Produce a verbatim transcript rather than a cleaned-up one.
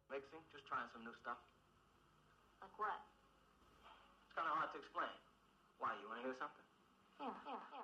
Mixing, just trying some new stuff. Like what? It's kind of hard to explain. Why, you want to hear something? Yeah, yeah,